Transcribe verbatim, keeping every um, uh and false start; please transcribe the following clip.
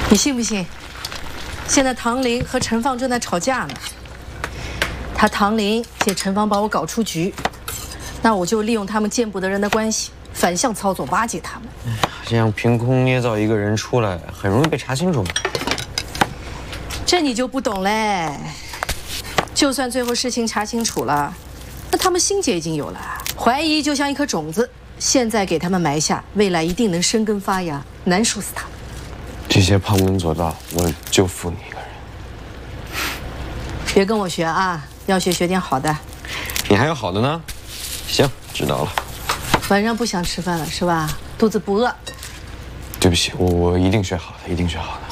你信不信？现在唐林和陈放正在吵架呢。他唐林借陈放把我搞出局，那我就利用他们见不得人的关系，反向操作巴结他们。 这样凭空捏造一个人出来，很容易被查清楚嘛。 这你就不懂嘞。就算最后事情查清楚了，那他们心结已经有了，怀疑就像一颗种子，现在给他们埋下，未来一定能生根发芽，难受死他们。 这些旁门左道，我就服你一个人。 别跟我学啊，要学学点好的。 你还有好的呢？行，知道了。 晚上不想吃饭了是吧？肚子不饿。 对不起，我我一定学好的，一定学好的。